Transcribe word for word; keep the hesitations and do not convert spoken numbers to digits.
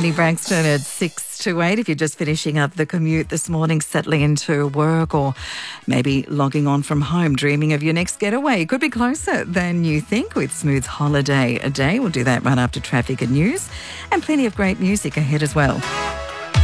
Tony Braxton at six to eight. If you're just finishing up the commute this morning, settling into work, or maybe logging on from home, dreaming of your next getaway, it could be closer than you think with Smooth Holiday a Day. We'll do that right after traffic and news, and plenty of great music ahead as well.